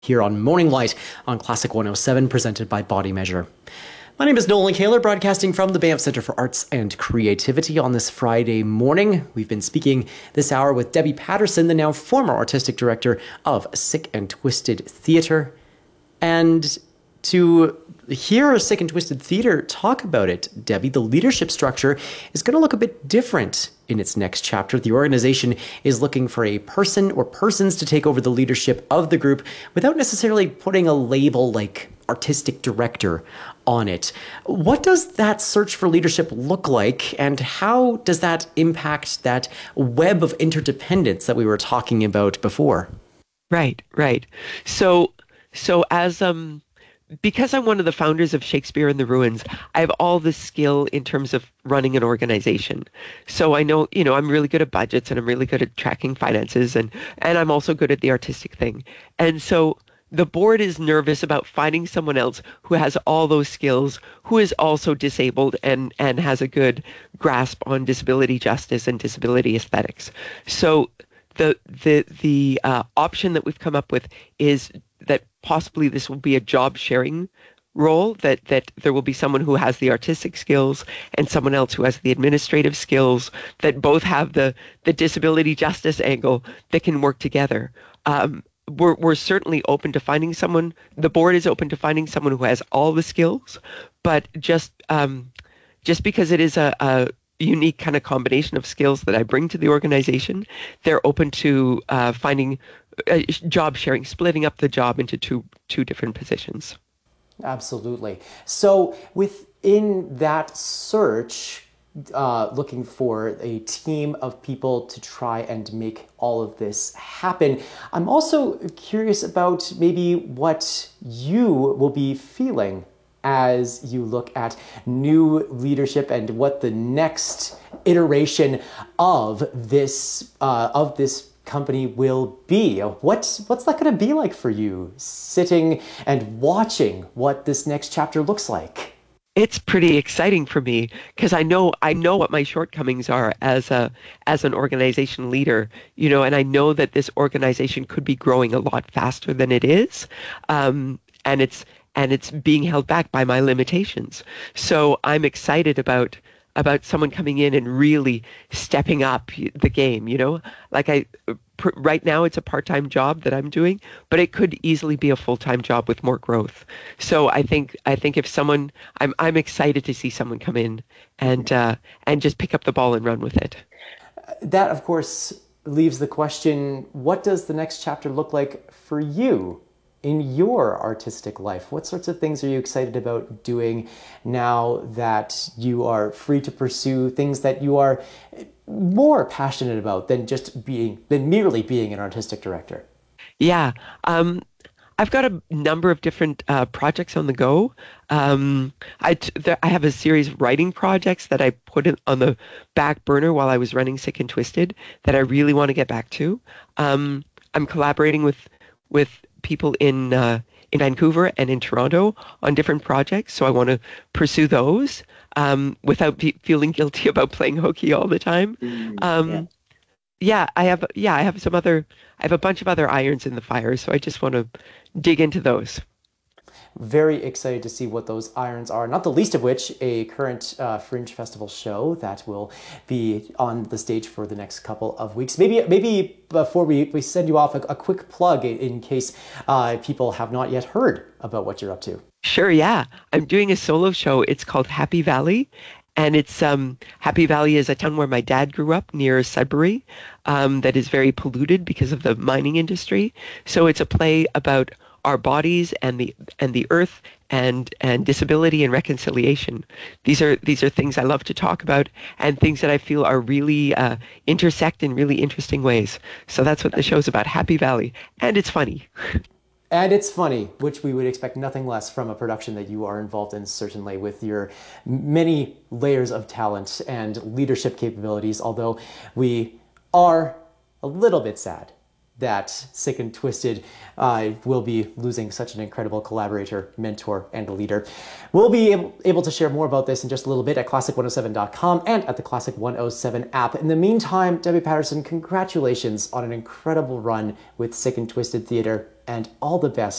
Here on Morning Light on Classic 107, presented by Body Measure. My name is Nolan Kaler, broadcasting from the Banff Centre for Arts and Creativity on this Friday morning. We've been speaking this hour with Debbie Patterson, the now former artistic director of Sick and Twisted Theatre. And to hear Sick and Twisted Theatre talk about it, Debbie, the leadership structure is going to look a bit different in its next chapter. The organization is looking for a person or persons to take over the leadership of the group without necessarily putting a label like artistic director on it. What does that search for leadership look like, and how does that impact that web of interdependence that we were talking about before? Right. So as because I'm one of the founders of Shakespeare in the Ruins, I have all the skill in terms of running an organization. So I know, I'm really good at budgets, and I'm really good at tracking finances, and I'm also good at the artistic thing. And so the board is nervous about finding someone else who has all those skills, who is also disabled and has a good grasp on disability justice and disability aesthetics. So the option that we've come up with is that possibly this will be a job sharing role, that there will be someone who has the artistic skills and someone else who has the administrative skills, that both have the disability justice angle that can work together. We're certainly open to finding someone. The board is open to finding someone who has all the skills, but just because it is a unique kind of combination of skills that I bring to the organization, they're open to finding job sharing, splitting up the job into two different positions. Absolutely. So within that search, looking for a team of people to try and make all of this happen, I'm also curious about maybe what you will be feeling as you look at new leadership and what the next iteration of this company will be. What's that going to be like for you, sitting and watching what this next chapter looks like? It's pretty exciting for me because I know what my shortcomings are as an organization leader, and I know that this organization could be growing a lot faster than it is, and it's being held back by my limitations. So I'm excited about someone coming in and really stepping up the game, right now it's a part-time job that I'm doing, but it could easily be a full-time job with more growth. So I think if someone, I'm excited to see someone come in and just pick up the ball and run with it. That, of course, leaves the question, what does the next chapter look like for you in your artistic life? What sorts of things are you excited about doing now that you are free to pursue things that you are more passionate about than merely being an artistic director? Yeah. I've got a number of different projects on the go. I have a series of writing projects that I put on the back burner while I was running Sick and Twisted that I really want to get back to. I'm collaborating with people in Vancouver and in Toronto on different projects, so I want to pursue those without feeling guilty about playing hooky all the time. I have a bunch of other irons in the fire, so I just want to dig into those. Very excited to see what those irons are, not the least of which a current Fringe Festival show that will be on the stage for the next couple of weeks. Maybe before we send you off, a quick plug in case people have not yet heard about what you're up to. Sure, yeah. I'm doing a solo show. It's called Happy Valley. And it's Happy Valley is a town where my dad grew up near Sudbury that is very polluted because of the mining industry. So it's a play about our bodies and the earth and disability and reconciliation. These are things I love to talk about and things that I feel are really intersect in really interesting ways. So that's what the show's about, Happy Valley. And it's funny. And it's funny, which we would expect nothing less from a production that you are involved in, certainly with your many layers of talent and leadership capabilities, although we are a little bit sad that Sick and Twisted will be losing such an incredible collaborator, mentor, and leader. We'll be able to share more about this in just a little bit at classic107.com and at the Classic 107 app. In the meantime, Debbie Patterson, congratulations on an incredible run with Sick and Twisted Theater, and all the best